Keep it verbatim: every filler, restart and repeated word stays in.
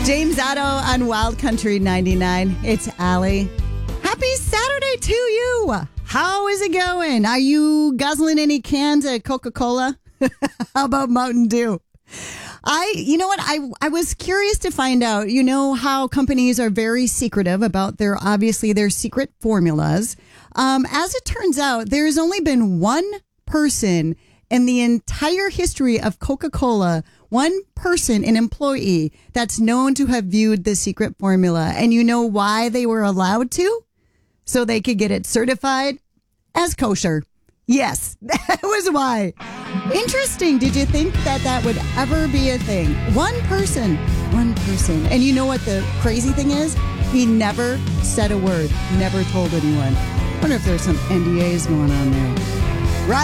James Otto on Wild Country ninety-nine. It's Allie. Happy Saturday to you. How is it going? Are you guzzling any cans of Coca-Cola? How about Mountain Dew? I, you know what? I, I was curious to find out, you know, how companies are very secretive about their, obviously their secret formulas. Um, as it turns out, there's only been one person in the entire history of Coca-Cola, one person, an employee, that's known to have viewed the secret formula. And you know why they were allowed to? So they could get it certified as kosher. Yes, that was why. Interesting. Did you think that that would ever be a thing? One person, one person. And you know what the crazy thing is? He never said a word, never told anyone. I wonder if there's some N D As going on there.